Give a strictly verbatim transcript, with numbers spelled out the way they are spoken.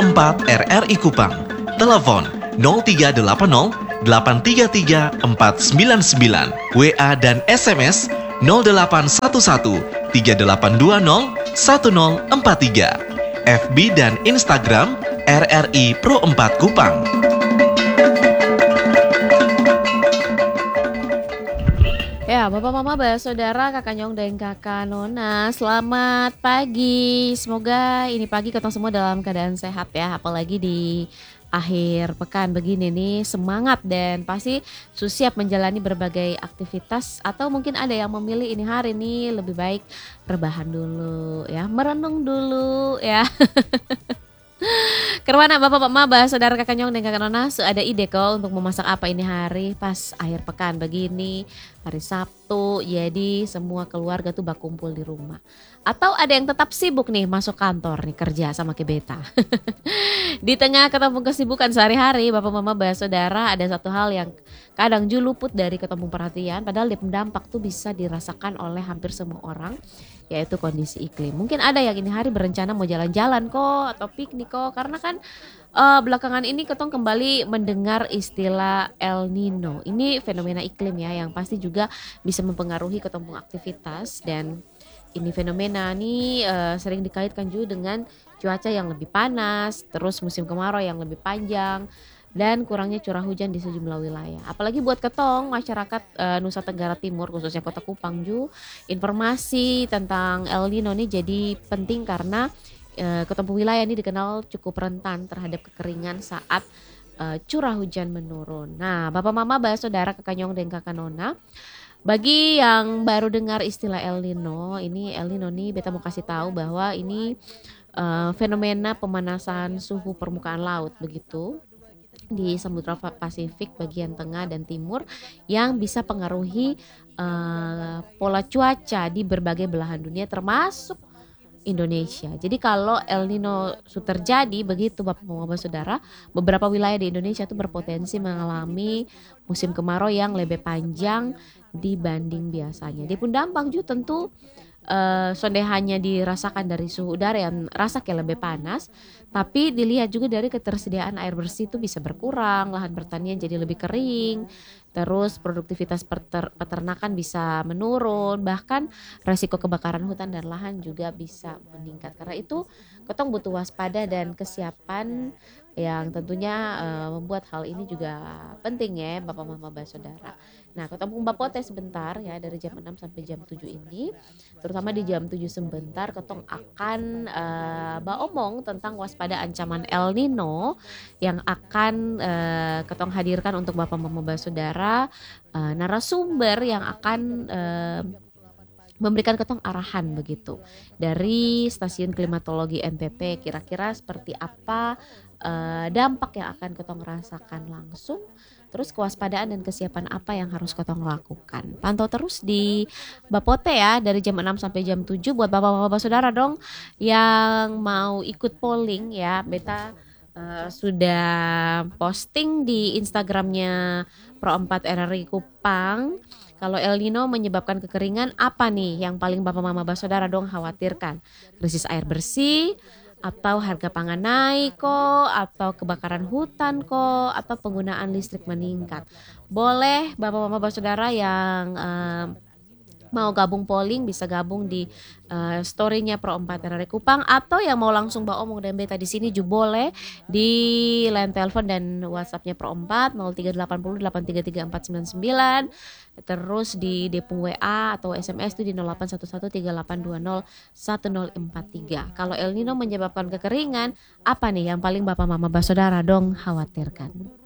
empat R R I Kupang. Telepon nol tiga delapan nol delapan tiga tiga empat sembilan sembilan. W A dan S M S nol delapan satu satu tiga delapan dua nol satu nol empat tiga. F B dan Instagram R R I Pro empat Kupang. Ya, Bapak Mama, Bapak Saudara, Kakak Nyong dan Kakak Nona, selamat pagi. Semoga ini pagi ketemu semua dalam keadaan sehat ya, apalagi di akhir pekan begini nih, semangat dan pasti siap menjalani berbagai aktivitas, atau mungkin ada yang memilih ini hari nih lebih baik rebahan dulu ya, merenung dulu ya. Kerwana Bapak Mama, Saudara, Kakak Nyong dan Kakak Nona, ada ide kok untuk memasak apa ini hari pas akhir pekan begini, hari Sabtu, jadi semua keluarga tuh berkumpul di rumah. Atau ada yang tetap sibuk nih masuk kantor nih kerja sama kebeta. Di tengah ketemu kesibukan sehari-hari, Bapak Mama, Bapak Saudara, ada satu hal yang kadang juga luput dari ketemu perhatian, padahal dampak tuh bisa dirasakan oleh hampir semua orang, yaitu kondisi iklim. Mungkin ada yang ini hari berencana mau jalan-jalan kok atau piknik kok, karena kan uh, belakangan ini ketong kembali mendengar istilah El Nino. Ini fenomena iklim ya yang pasti juga bisa mempengaruhi ketemu aktivitas, dan ini fenomena nih uh, sering dikaitkan juga dengan cuaca yang lebih panas, terus musim kemarau yang lebih panjang, dan kurangnya curah hujan di sejumlah wilayah. Apalagi buat ketong masyarakat e, Nusa Tenggara Timur, khususnya Kota Kupang Ju, informasi tentang El Nino ini jadi penting karena e, ketemu wilayah ini dikenal cukup rentan terhadap kekeringan saat e, curah hujan menurun. Nah, Bapak Mama, Bapak Saudara, Kakak Nyong dan Kakak Nona, bagi yang baru dengar istilah El Nino, ini El Nino nih beta mau kasih tahu bahwa ini e, fenomena pemanasan suhu permukaan laut begitu di Samudra Pasifik bagian tengah dan timur yang bisa pengaruhi uh, pola cuaca di berbagai belahan dunia termasuk Indonesia. Jadi kalau El Nino sudah terjadi begitu Bapak Bapak Saudara, beberapa wilayah di Indonesia itu berpotensi mengalami musim kemarau yang lebih panjang dibanding biasanya. Di pun dampak juga tentu Uh, sonde hanya dirasakan dari suhu udara yang rasa kayak lebih panas, tapi dilihat juga dari ketersediaan air bersih itu bisa berkurang, lahan pertanian jadi lebih kering, terus produktivitas peter- peternakan bisa menurun, bahkan resiko kebakaran hutan dan lahan juga bisa meningkat. Karena itu ketong butuh waspada dan kesiapan yang tentunya uh, membuat hal ini juga penting ya Bapak Mama, Bapak Saudara. Nah, ketemu Bapote sebentar ya dari jam enam sampai jam tujuh ini, terutama di jam tujuh sebentar ketong akan uh, baomong tentang waspada ancaman El Nino yang akan uh, ketong hadirkan untuk Bapak Mama, Bapak Saudara, uh, narasumber yang akan uh, memberikan ketong arahan begitu dari stasiun klimatologi N P P, kira-kira seperti apa uh, dampak yang akan ketong rasakan langsung, terus kewaspadaan dan kesiapan apa yang harus ketong lakukan. Pantau terus di Bapote ya dari jam enam sampai jam tujuh buat Bapak-bapak Saudara dong yang mau ikut polling ya. Beta uh, sudah posting di Instagramnya Pro empat R R I Kupang. Kalau El Nino menyebabkan kekeringan, apa nih yang paling Bapak Mama Bapak Saudara dong khawatirkan? Krisis air bersih, atau harga pangan naik kok, atau kebakaran hutan kok, atau penggunaan listrik meningkat? Boleh Bapak Mama Bapak Saudara yang uh, mau gabung polling bisa gabung di uh, story-nya Pro empat R R I Kupang, atau yang mau langsung bawa omong dan beta di sini juga boleh di line telepon dan WhatsApp-nya Pro empat nol tiga delapan nol delapan tiga tiga empat sembilan sembilan, terus di depung W A atau S M S itu di nol delapan satu satu tiga delapan dua nol satu nol empat tiga. Kalau El Nino menyebabkan kekeringan, apa nih yang paling Bapak Mama Bapak Saudara dong khawatirkan?